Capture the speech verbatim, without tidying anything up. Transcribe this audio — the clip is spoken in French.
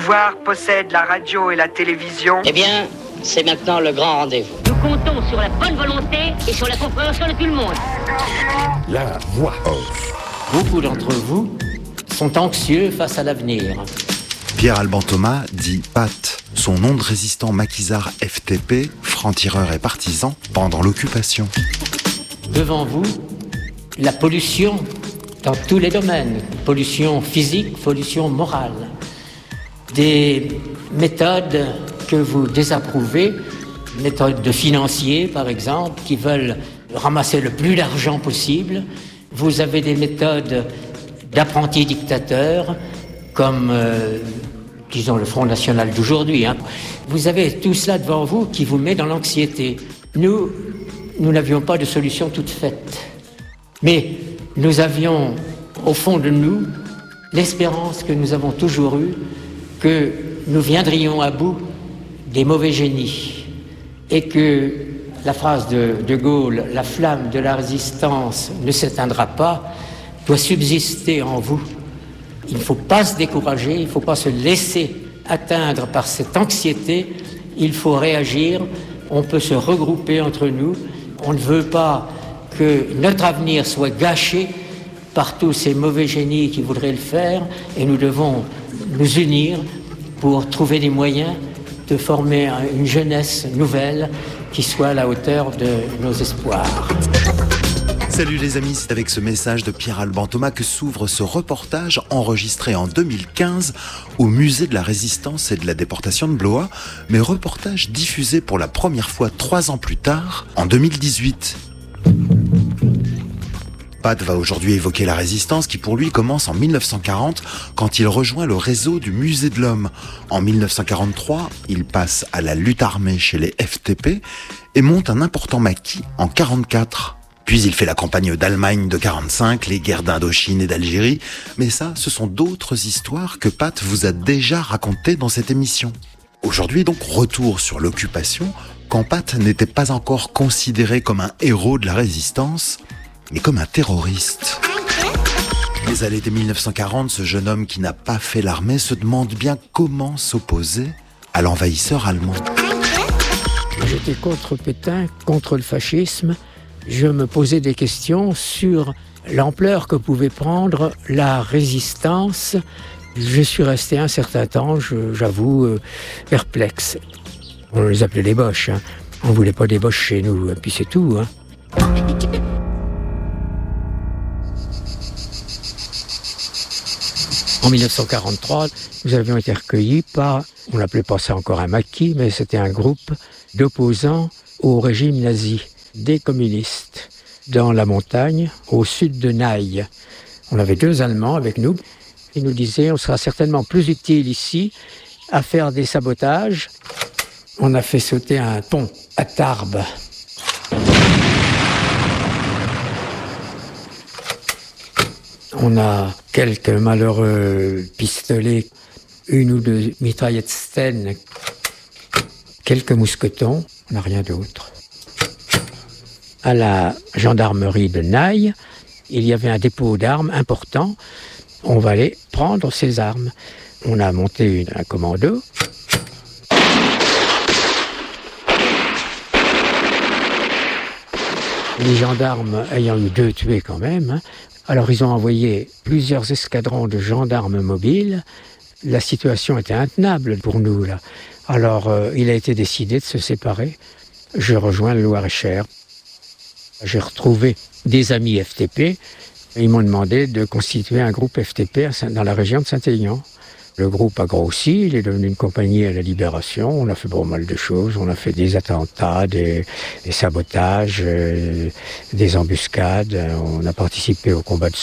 pouvoir possède la radio et la télévision. Eh bien, c'est maintenant le grand rendez-vous. Nous comptons sur la bonne volonté et sur la compréhension de tout le monde. La voix off. Beaucoup d'entre vous sont anxieux face à l'avenir. Pierre Alban Thomas dit Pat, son nom de résistant maquisard F T P, franc-tireur et partisan pendant l'occupation. Devant vous, la pollution dans tous les domaines. Pollution physique, pollution morale. Des méthodes que vous désapprouvez, méthodes de financiers par exemple, qui veulent ramasser le plus d'argent possible. Vous avez des méthodes d'apprentis dictateurs, comme, euh, disons, le Front National d'aujourd'hui. Hein. Vous avez tout cela devant vous qui vous met dans l'anxiété. Nous, nous n'avions pas de solution toute faite. Mais nous avions, au fond de nous, l'espérance que nous avons toujours eue, que nous viendrions à bout des mauvais génies et que la phrase de De Gaulle, la flamme de la résistance ne s'éteindra pas, doit subsister en vous. Il ne faut pas se décourager, il ne faut pas se laisser atteindre par cette anxiété, il faut réagir, on peut se regrouper entre nous, on ne veut pas que notre avenir soit gâché par tous ces mauvais génies qui voudraient le faire, et nous devons nous unir pour trouver des moyens de former une jeunesse nouvelle qui soit à la hauteur de nos espoirs. Salut les amis, c'est avec ce message de Pierre Alban Thomas que s'ouvre ce reportage enregistré en deux mille quinze au musée de la Résistance et de la déportation de Blois, mais reportage diffusé pour la première fois trois ans plus tard, en deux mille dix-huit. Pat va aujourd'hui évoquer la résistance qui pour lui commence en mille neuf cent quarante quand il rejoint le réseau du Musée de l'Homme. En mille neuf cent quarante-trois, il passe à la lutte armée chez les F T P et monte un important maquis en quarante-quatre. Puis il fait la campagne d'Allemagne de quarante-cinq, les guerres d'Indochine et d'Algérie. Mais ça, ce sont d'autres histoires que Pat vous a déjà racontées dans cette émission. Aujourd'hui donc, retour sur l'occupation, quand Pat n'était pas encore considéré comme un héros de la résistance, mais comme un terroriste. Les années de mille neuf cent quarante, ce jeune homme qui n'a pas fait l'armée se demande bien comment s'opposer à l'envahisseur allemand. J'étais contre Pétain, contre le fascisme. Je me posais des questions sur l'ampleur que pouvait prendre la résistance. Je suis resté un certain temps, je, j'avoue, euh, perplexe. On les appelait les Boches. Hein. On ne voulait pas des Boches chez nous, et puis c'est tout. Hein. En mille neuf cent quarante-trois, nous avions été recueillis par, on n'appelait pas ça encore un maquis, mais c'était un groupe d'opposants au régime nazi, des communistes, dans la montagne, au sud de Naï. On avait deux Allemands avec nous. Ils nous disaient, on sera certainement plus utile ici à faire des sabotages. On a fait sauter un pont à Tarbes. On a quelques malheureux pistolets, une ou deux mitraillettes Sten, quelques mousquetons, on n'a rien d'autre. À la gendarmerie de Naï, il y avait un dépôt d'armes important. On va aller prendre ces armes. On a monté une, un commando. Les gendarmes ayant eu deux tués quand même, hein. Alors ils ont envoyé plusieurs escadrons de gendarmes mobiles. La situation était intenable pour nous, là. Alors euh, il a été décidé de se séparer. Je rejoins le Loir-et-Cher. J'ai retrouvé des amis F T P. Ils m'ont demandé de constituer un groupe F T P dans la région de Saint-Aignan. Le groupe a grossi, il est devenu une compagnie à la Libération. On a fait pas mal de choses. On a fait des attentats, des, des sabotages, euh, des embuscades. On a participé au combat de